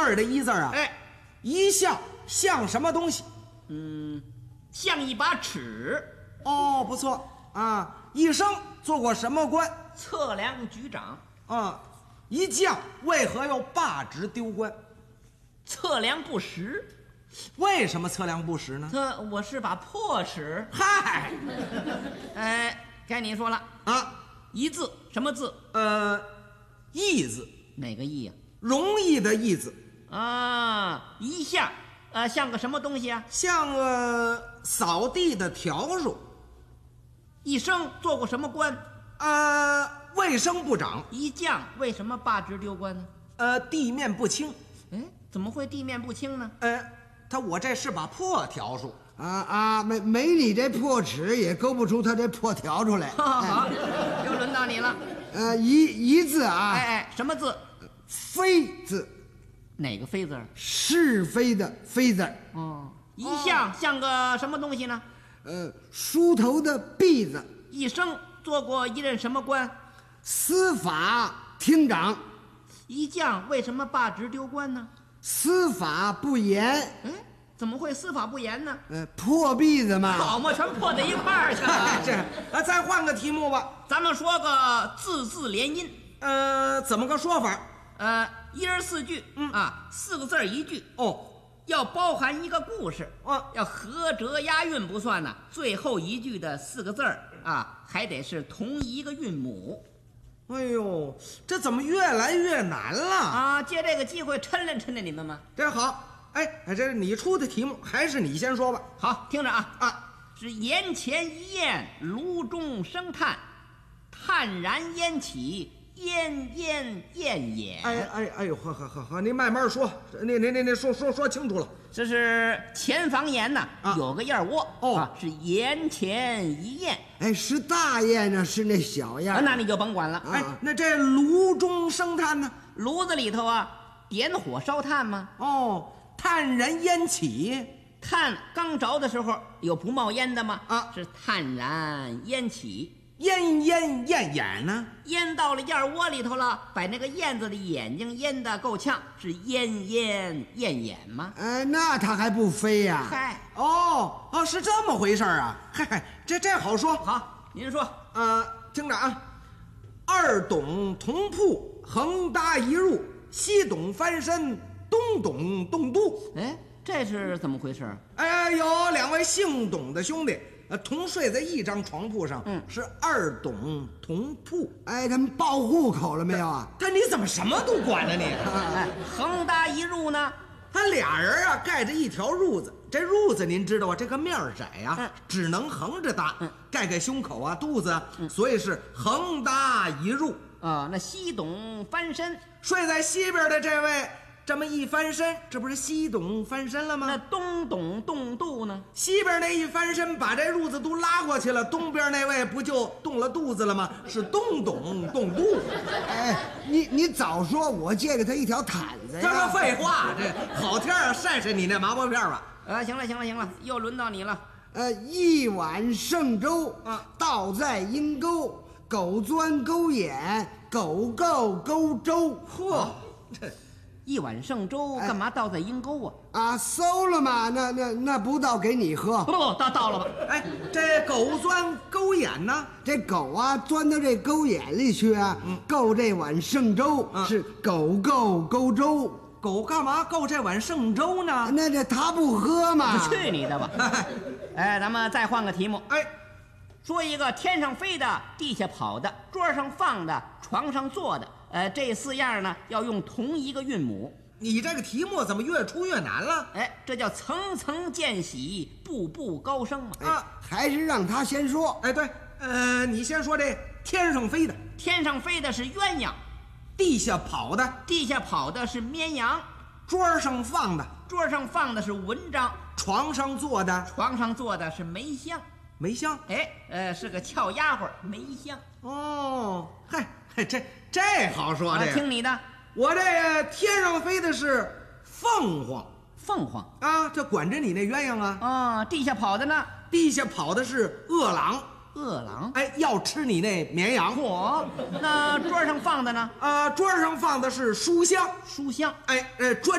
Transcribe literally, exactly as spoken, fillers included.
儿的一字啊， 哎， 一项像什么东西？ 嗯，像一把尺。 哦，不错啊。一生做过什么官？ 测量局长。 啊，一将为何要罢职丢官？ 测量不实。 为什么测量不实呢？ 这我是把破尺。 嗨， 哎，该你说了啊， 一字什么字？ 呃，易字。 哪个易呀、 容易的易字。 啊？一项，呃，像个什么东西啊？ 像个扫地的笤帚。 一生做过什么官？ 呃，卫生部长。 一将为什么罢职丢官呢？ 呃，地面不清。 哎，怎么会地面不清呢？ 呃，他我这是把破笤帚。 啊啊，没没你这破尺也勾不出他这破笤帚来。 好好好，又轮到你了。 呃，一一字啊， 哎哎，什么字？ 非字。 哪个非字？ 是非的非字。 哦，一项像个什么东西呢？ 呃，梳头的篦子。 一生做过一任什么官？ 司法厅长。 一将为什么罢职丢官呢？ 司法不严。 哎，怎么会司法不严呢？ 呃，破篦子嘛。 好嘛，全破在一块儿去了。 这，啊，再换个题目吧。 咱们说个字字连音。 呃，怎么个说法？ 呃，一人四句，嗯啊，四个字儿一句。 哦， 要包含一个故事， 哦， 要合辙押韵不算呢，最后一句的四个字儿啊，还得是同一个韵母。 哎呦，这怎么越来越难了啊？借这个机会抻练抻练你们吗？ 这好，哎，这是你出的题目，还是你先说吧？ 好，听着啊啊， 是檐前一焰，炉中生炭，炭然烟起，烟烟焰焰。 哎哎哎呦，呵呵呵呵，你慢慢说，你你你你说说说清楚了。 这是前房檐呐、 啊， 有个燕窝哦、 啊，是檐前一燕。 哎，是大雁呢，是那小雁、 啊？那你就甭管了。 哎，那这炉中生炭呢？ 炉子里头啊，点火烧炭吗？ 哦，炭然烟起。 炭刚着的时候有不冒烟的吗？ 啊， 是炭然烟起。 烟烟焰眼呢？ 烟到了燕窝里头了，把那个燕子的眼睛烟得够呛，是烟烟焰眼吗？ 哎，那它还不飞呀、啊？ 嗨， 哦哦，是这么回事啊！嗨，这这好说。 好，您说。 呃，听着啊，二董同铺，横搭一入，西董翻身，东董动肚。 哎，这是怎么回事？ 哎，有两位姓董的兄弟。呃，同睡在一张床铺上， 嗯， 是二董同铺。 哎，他们报户口了没有啊？ 但你怎么什么都管呢你？ 哎，横搭一入呢？ 他俩人啊盖着一条褥子，这褥子您知道啊，这个面窄呀、啊嗯，只能横着搭，嗯、盖盖胸口啊、肚子啊、嗯，所以是横搭一褥啊。那西董翻身， 睡在西边的这位。这么一翻身，这不是西董翻身了吗？ 那东董动肚呢？ 西边那一翻身，把这褥子都拉过去了，东边那位不就动了肚子了吗？是东董动肚。 哎，你你早说，我借给他一条毯子呀！ 这个废话，这好天啊，晒晒你那麻婆片吧。 啊，行了行了行了，又轮到你了。 呃，一碗剩粥啊，倒在阴沟，狗钻狗眼，狗够勾粥。 嚯，这。 一碗剩粥干嘛倒在阴沟啊？ 啊，馊了嘛？那那那不倒给你喝？ 不不，倒倒了吧？ 哎，这狗钻狗眼呢？ 这狗啊，钻到这狗眼里去啊，嗯、够这碗剩粥、嗯、是狗够勾粥。 狗干嘛够这碗剩粥呢？ 那这他不喝嘛？ 去你的吧！哎，咱们再换个题目。 哎， 说一个天上飞的、地下跑的、桌上放的、床上坐的。呃，这四样呢要用同一个韵母。 你这个题目怎么越出越难了？ 哎，这叫层层渐喜，步步高升嘛。 啊，还是让他先说。 哎，对，呃，你先说这天上飞的。 天上飞的是鸳鸯， 地下跑的， 地下跑的是绵羊， 桌上放的， 桌上放的是文章， 床上坐的， 床上坐的是梅香。 梅香， 哎，呃，是个俏丫鬟，梅香。 哦，嗨。这这好说，这个、 啊、听你的。 我这天上飞的是凤凰， 凤凰啊，这管着你那鸳鸯啊。 啊，地下跑的呢？ 地下跑的是饿狼， 饿狼。 哎，要吃你那绵羊。 嚯，那桌上放的呢？ 啊，桌上放的是书香， 书香。 哎，呃，专。